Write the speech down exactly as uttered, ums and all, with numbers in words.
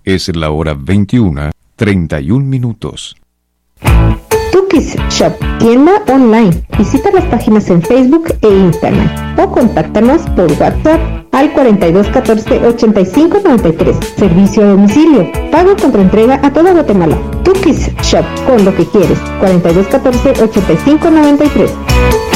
Es la hora veintiuna, treinta y un minutos. Tukis Shop, tienda online. Visita las páginas en Facebook e Instagram o contáctanos por WhatsApp al cuarenta y dos catorce ochenta y cinco noventa y tres. Servicio a domicilio. Pago contra entrega a toda Guatemala. Tukis Shop, con lo que quieres. cuarenta y dos catorce ochenta y cinco noventa y tres.